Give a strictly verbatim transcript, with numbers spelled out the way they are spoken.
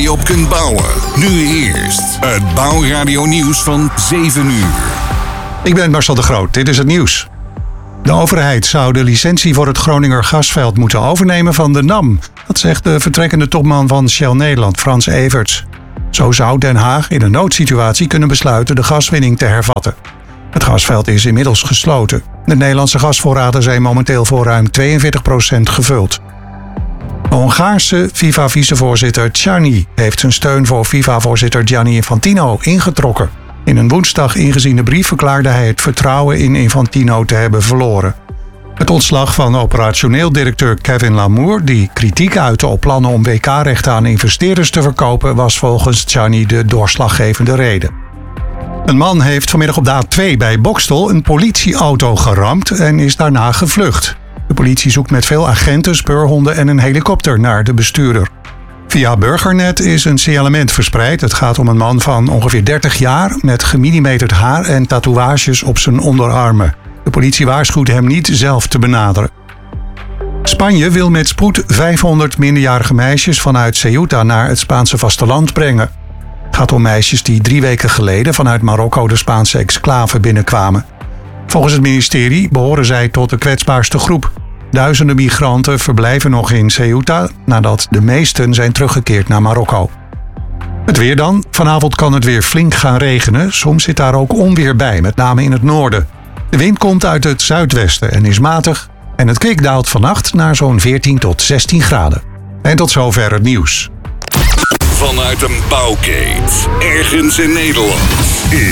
je op kunt bouwen. Nu eerst het Bouwradio nieuws van zeven uur. Ik ben Marcel de Groot, dit is het nieuws. De overheid zou de licentie voor het Groninger gasveld moeten overnemen van de NAM. Dat zegt de vertrekkende topman van Shell Nederland, Frans Everts. Zo zou Den Haag in een noodsituatie kunnen besluiten de gaswinning te hervatten. Het gasveld is inmiddels gesloten. De Nederlandse gasvoorraden zijn momenteel voor ruim tweeënveertig procent gevuld. De Hongaarse FIFA-vicevoorzitter Czarny heeft zijn steun voor FIFA-voorzitter Gianni Infantino ingetrokken. In een woensdag ingeziene brief verklaarde hij het vertrouwen in Infantino te hebben verloren. Het ontslag van operationeel directeur Kevin Lamour, die kritiek uitte op plannen om W K-rechten aan investeerders te verkopen, was volgens Czarny de doorslaggevende reden. Een man heeft vanmiddag op de A twee bij Boxtel een politieauto geramd en is daarna gevlucht. De politie zoekt met veel agenten, speurhonden en een helikopter naar de bestuurder. Via Burgernet is een signalement verspreid. Het gaat om een man van ongeveer dertig jaar met gemillimeterd haar en tatoeages op zijn onderarmen. De politie waarschuwt hem niet zelf te benaderen. Spanje wil met spoed vijfhonderd minderjarige meisjes vanuit Ceuta naar het Spaanse vasteland brengen. Het gaat om meisjes die drie weken geleden vanuit Marokko de Spaanse exclave binnenkwamen. Volgens het ministerie behoren zij tot de kwetsbaarste groep. Duizenden migranten verblijven nog in Ceuta nadat de meesten zijn teruggekeerd naar Marokko. Het weer dan. Vanavond kan het weer flink gaan regenen. Soms zit daar ook onweer bij, met name in het noorden. De wind komt uit het zuidwesten en is matig. En het kwik daalt vannacht naar zo'n veertien tot zestien graden. En tot zover het nieuws. Vanuit een bouwkeet, ergens in Nederland.